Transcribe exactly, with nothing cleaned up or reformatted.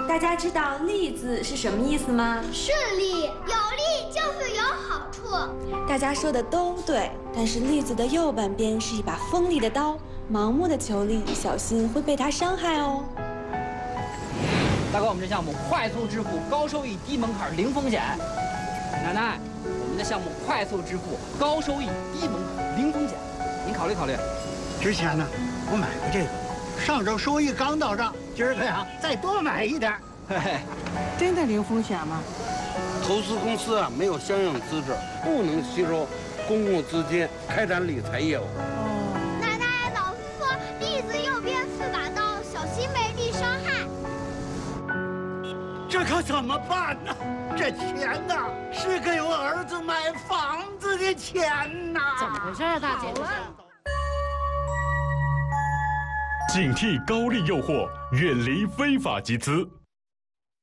大家知道“利”字是什么意思吗？ 顺利，有利就是有好处。 大家说的都对，但是“利”字的右半边是一把锋利的刀，盲目的求利，小心会被它伤害哦。 大哥，我们这项目快速支付，高收益，低门槛，零风险。奶奶，我们的项目快速支付，高收益，低门槛，零风险，您考虑考虑。 之前呢，我买过这个，上周收益刚到账，今儿个呀再多买一点。 嘿嘿， 真的零风险吗？ 投资公司啊没有相应资质，不能吸收公共资金开展理财业务。 哦，奶奶老师说利字右边是把刀，小心被利伤害。 这可怎么办呢？这钱呐，是给我儿子买房子的钱呐！ 怎么回事啊，大姐？ 警惕高利诱惑，远离非法集资。